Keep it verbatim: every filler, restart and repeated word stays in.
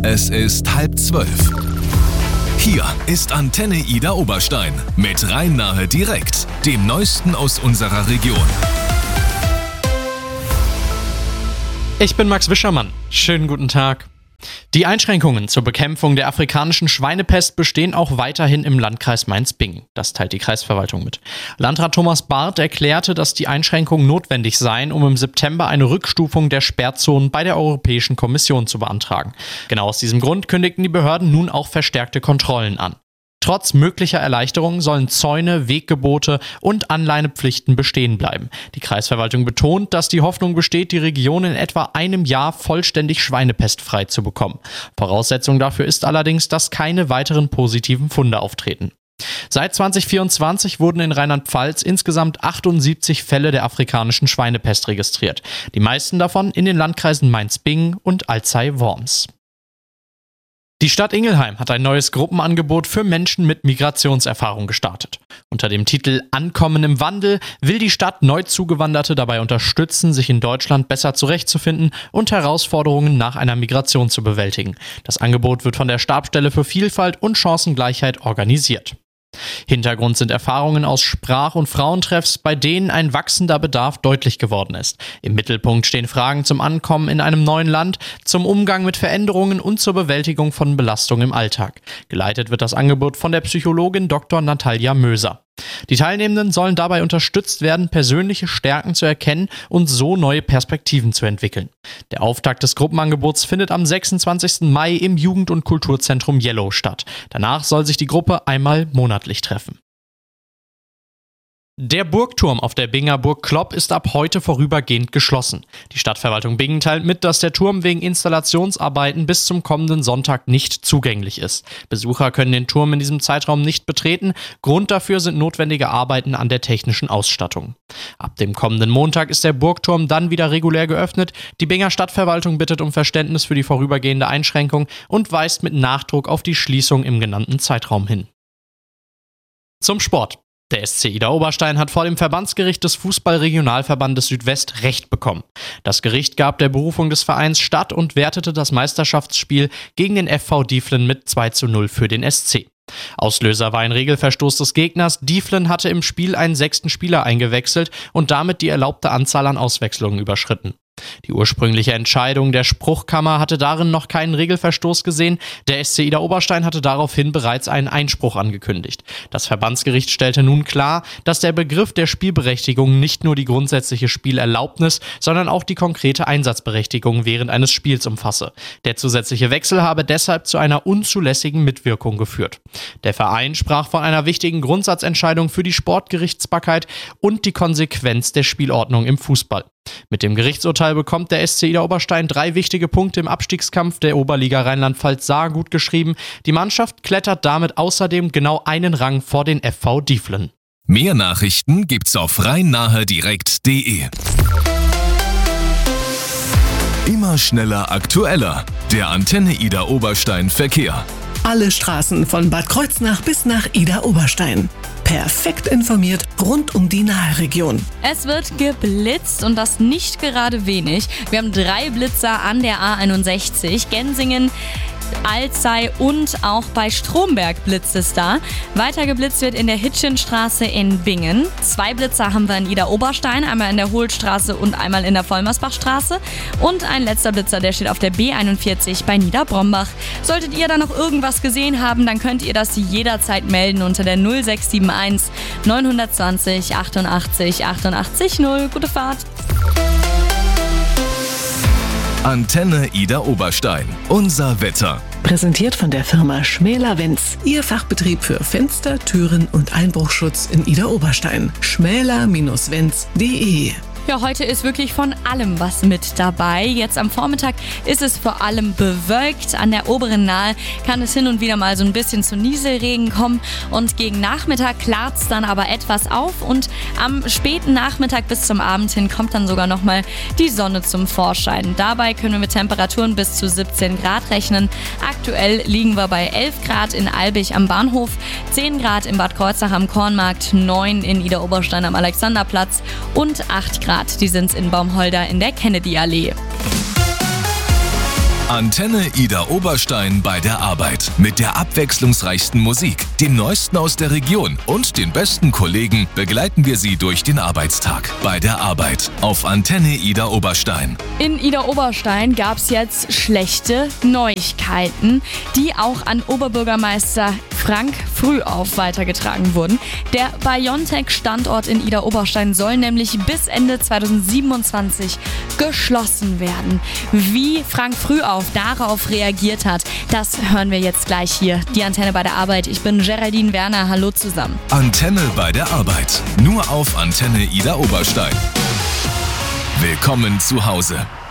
Es ist halb zwölf. Hier ist Antenne Ida Oberstein mit Rhein-Nahe direkt, dem Neuesten aus unserer Region. Ich bin Max Wischermann. Schönen guten Tag. Die Einschränkungen zur Bekämpfung der afrikanischen Schweinepest bestehen auch weiterhin im Landkreis Mainz-Bingen. Das teilt die Kreisverwaltung mit. Landrat Thomas Barth erklärte, dass die Einschränkungen notwendig seien, um im September eine Rückstufung der Sperrzonen bei der Europäischen Kommission zu beantragen. Genau aus diesem Grund kündigten die Behörden nun auch verstärkte Kontrollen an. Trotz möglicher Erleichterungen sollen Zäune, Weggebote und Anleinepflichten bestehen bleiben. Die Kreisverwaltung betont, dass die Hoffnung besteht, die Region in etwa einem Jahr vollständig schweinepestfrei zu bekommen. Voraussetzung dafür ist allerdings, dass keine weiteren positiven Funde auftreten. Seit zwanzig vierundzwanzig wurden in Rheinland-Pfalz insgesamt achtundsiebzig Fälle der afrikanischen Schweinepest registriert. Die meisten davon in den Landkreisen Mainz-Bingen und Alzey-Worms. Die Stadt Ingelheim hat ein neues Gruppenangebot für Menschen mit Migrationserfahrung gestartet. Unter dem Titel Ankommen im Wandel will die Stadt Neuzugewanderte dabei unterstützen, sich in Deutschland besser zurechtzufinden und Herausforderungen nach einer Migration zu bewältigen. Das Angebot wird von der Stabsstelle für Vielfalt und Chancengleichheit organisiert. Hintergrund sind Erfahrungen aus Sprach- und Frauentreffs, bei denen ein wachsender Bedarf deutlich geworden ist. Im Mittelpunkt stehen Fragen zum Ankommen in einem neuen Land, zum Umgang mit Veränderungen und zur Bewältigung von Belastungen im Alltag. Geleitet wird das Angebot von der Psychologin Doktor Natalia Möser. Die Teilnehmenden sollen dabei unterstützt werden, persönliche Stärken zu erkennen und so neue Perspektiven zu entwickeln. Der Auftakt des Gruppenangebots findet am sechsundzwanzigsten Mai im Jugend- und Kulturzentrum Yellow statt. Danach soll sich die Gruppe einmal monatlich treffen. Der Burgturm auf der Binger Burg Klopp ist ab heute vorübergehend geschlossen. Die Stadtverwaltung Bingen teilt mit, dass der Turm wegen Installationsarbeiten bis zum kommenden Sonntag nicht zugänglich ist. Besucher können den Turm in diesem Zeitraum nicht betreten. Grund dafür sind notwendige Arbeiten an der technischen Ausstattung. Ab dem kommenden Montag ist der Burgturm dann wieder regulär geöffnet. Die Binger Stadtverwaltung bittet um Verständnis für die vorübergehende Einschränkung und weist mit Nachdruck auf die Schließung im genannten Zeitraum hin. Zum Sport. Der S C Ida Oberstein hat vor dem Verbandsgericht des Fußball-Regionalverbandes Südwest Recht bekommen. Das Gericht gab der Berufung des Vereins statt und wertete das Meisterschaftsspiel gegen den F V Dieflen mit zwei zu null für den S C. Auslöser war ein Regelverstoß des Gegners. Dieflen hatte im Spiel einen sechsten Spieler eingewechselt und damit die erlaubte Anzahl an Auswechslungen überschritten. Die ursprüngliche Entscheidung der Spruchkammer hatte darin noch keinen Regelverstoß gesehen. Der S C Ida Oberstein hatte daraufhin bereits einen Einspruch angekündigt. Das Verbandsgericht stellte nun klar, dass der Begriff der Spielberechtigung nicht nur die grundsätzliche Spielerlaubnis, sondern auch die konkrete Einsatzberechtigung während eines Spiels umfasse. Der zusätzliche Wechsel habe deshalb zu einer unzulässigen Mitwirkung geführt. Der Verein sprach von einer wichtigen Grundsatzentscheidung für die Sportgerichtsbarkeit und die Konsequenz der Spielordnung im Fußball. Mit dem Gerichtsurteil bekommt der S C Ida Oberstein drei wichtige Punkte im Abstiegskampf der Oberliga Rheinland-Pfalz-Saar gut geschrieben. Die Mannschaft klettert damit außerdem genau einen Rang vor den F V Dieflen. Mehr Nachrichten gibt's auf rhein-nahe direkt punkt de. Immer schneller, aktueller. Der Antenne Ida Oberstein Verkehr. Alle Straßen von Bad Kreuznach bis nach Ida Oberstein. Perfekt informiert rund um die Nahregion. Es wird geblitzt und das nicht gerade wenig. Wir haben drei Blitzer an der A einundsechzig, Gensingen, Alzey und auch bei Stromberg blitzt es da. Weiter geblitzt wird in der Hitchenstraße in Bingen. Zwei Blitzer haben wir in Ida Oberstein, einmal in der Hohlstraße und einmal in der Vollmersbachstraße. Und ein letzter Blitzer, der steht auf der B einundvierzig bei Niederbrombach. Solltet ihr da noch irgendwas gesehen haben, dann könnt ihr das jederzeit melden unter der null sechs sieben eins neun zwei null achtundachtzig achtundachtzig null. Gute Fahrt! Antenne Ida Oberstein. Unser Wetter. Präsentiert von der Firma Schmäler-Wenz. Ihr Fachbetrieb für Fenster, Türen und Einbruchschutz in Ida Oberstein. schmäler Wenz punkt de. Ja, heute ist wirklich von allem was mit dabei. Jetzt am Vormittag ist es vor allem bewölkt. An der oberen Nahe kann es hin und wieder mal so ein bisschen zu Nieselregen kommen. Und gegen Nachmittag klart es dann aber etwas auf. Und am späten Nachmittag bis zum Abend hin kommt dann sogar nochmal die Sonne zum Vorschein. Dabei können wir mit Temperaturen bis zu siebzehn Grad rechnen. Aktuell liegen wir bei elf Grad in Albig am Bahnhof, zehn Grad in Bad Kreuznach am Kornmarkt, neun in Ida Oberstein am Alexanderplatz und acht Grad. Die sind in Baumholder in der Kennedy-Allee. Antenne Ida Oberstein bei der Arbeit. Mit der abwechslungsreichsten Musik, dem Neuesten aus der Region und den besten Kollegen begleiten wir Sie durch den Arbeitstag. Bei der Arbeit auf Antenne Ida Oberstein. In Ida Oberstein gab es jetzt schlechte Neuigkeiten, die auch an Oberbürgermeister Frank Frühauf weitergetragen wurden. Der BioNTech-Standort in Ida Oberstein soll nämlich bis Ende zweitausendsiebenundzwanzig geschlossen werden. Wie Frank Frühauf darauf reagiert hat, das hören wir jetzt gleich hier. Die Antenne bei der Arbeit. Ich bin Geraldine Werner. Hallo zusammen. Antenne bei der Arbeit. Nur auf Antenne Ida Oberstein. Willkommen zu Hause.